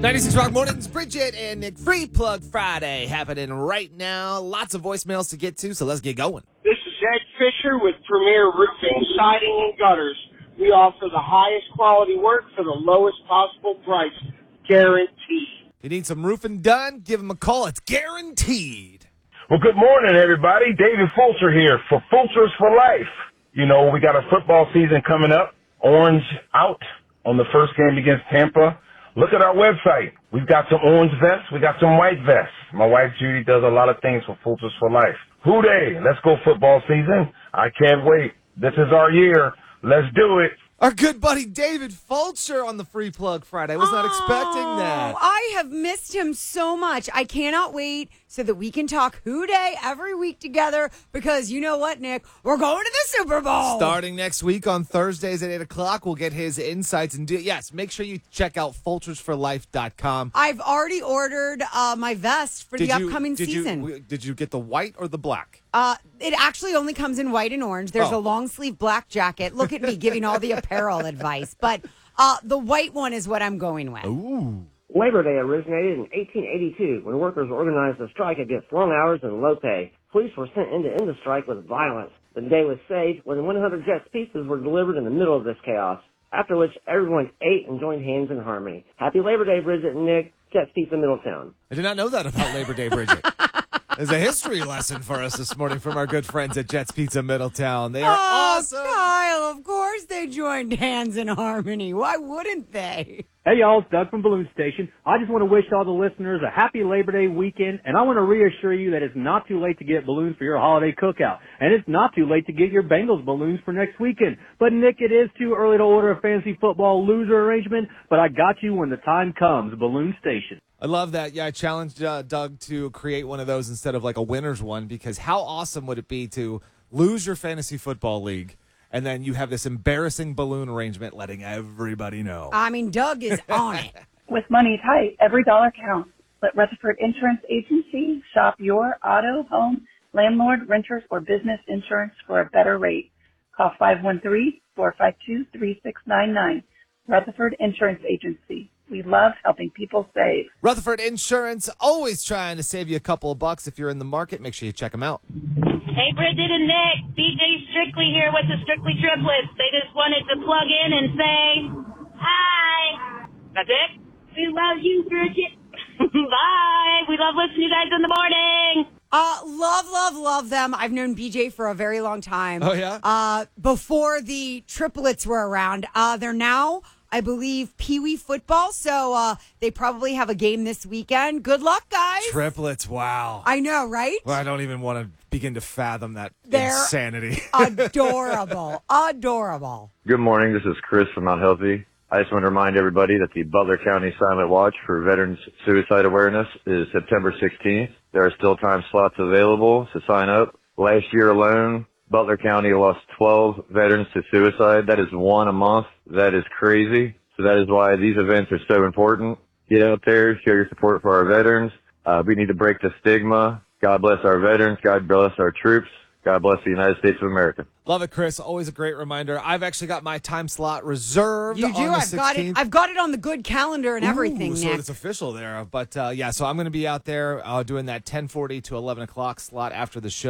96 Rock Mornings, Bridget and Nick. Free Plug Friday happening right now. Lots of voicemails to get to, so let's get going. This is Ed Fisher with Premier Roofing, Siding, and Gutters. We offer the highest quality work for the lowest possible price, guaranteed. If you need some roofing done, give them a call. It's guaranteed. Well, good morning, everybody. David Fulcher here for Fulchers for Life. You know, we got a football season coming up. Orange out on the first game against Tampa. Look at our website. We've got some orange vests. We got some white vests. My wife, Judy, does a lot of things for Fulchers for Life. Hoo-day. Let's go football season. I can't wait. This is our year. Let's do it. Our good buddy David Fulcher on the Free Plug Friday. I was not expecting that. I have missed him so much. I cannot wait so that we can talk Hoo-day every week together because you know what, Nick? We're going to the Super Bowl. Starting next week on Thursdays at 8 o'clock, we'll get his insights. And yes, make sure you check out fulchersforlife.com. I've already ordered my vest for the upcoming season. Did you get the white or the black? It actually only comes in white and orange. There's a long sleeve black jacket. Look at me giving all the apparel advice. But the white one is what I'm going with. Ooh. Labor Day originated in 1882 when workers organized a strike against long hours and low pay. Police were sent in to end the strike with violence. The day was saved when 100 Jets pizzas were delivered in the middle of this chaos, after which everyone ate and joined hands in harmony. Happy Labor Day, Bridget and Nick. Jets Pizza Middletown. I did not know that about Labor Day, Bridget. There's a history lesson for us this morning from our good friends at Jets Pizza Middletown. They are awesome. Kyle, of course they joined hands in harmony. Why wouldn't they? Hey, y'all, it's Doug from Balloon Station. I just want to wish all the listeners a happy Labor Day weekend, and I want to reassure you that it's not too late to get balloons for your holiday cookout, and it's not too late to get your Bengals balloons for next weekend. But, Nick, it is too early to order a fantasy football loser arrangement, but I got you when the time comes, Balloon Station. I love that. Yeah, I challenged Doug to create one of those instead of like a winner's one, because how awesome would it be to lose your fantasy football league and then you have this embarrassing balloon arrangement letting everybody know. I mean, Doug is on it. With money tight, every dollar counts. Let Rutherford Insurance Agency shop your auto, home, landlord, renters, or business insurance for a better rate. Call 513-452-3699. Rutherford Insurance Agency. We love helping people save. Rutherford Insurance, always trying to save you a couple of bucks. If you're in the market, make sure you check them out. Hey, Bridget and Nick. BJ Strictly here with the Strictly Triplets. They just wanted to plug in and say, hi. That's it? We love you, Bridget. Bye. We love listening to you guys in the morning. Love them. I've known BJ for a very long time. Oh, yeah? Before the triplets were around. They're now, I believe, Pee Wee football, so they probably have a game this weekend. Good luck, guys. Triplets, wow. I know, right? Well, I don't even want to begin to fathom that They're insanity. Adorable. Adorable. Good morning. This is Chris from Mount Healthy. I just want to remind everybody that the Butler County Silent Watch for Veterans Suicide Awareness is September 16th. There are still time slots available to sign up. Last year alone, Butler County lost 12 veterans to suicide. That is one a month. That is crazy. So that is why these events are so important. Get out there, show your support for our veterans. We need to break the stigma. God bless our veterans. God bless our troops. God bless the United States of America. Love it, Chris. Always a great reminder. I've actually got my time slot reserved. You do? On the I've got it. 16th. I've got it on the good calendar and everything, So Nick. it's official there. But, yeah, so I'm going to be out there doing that 10:40 to 11 o'clock slot after the show.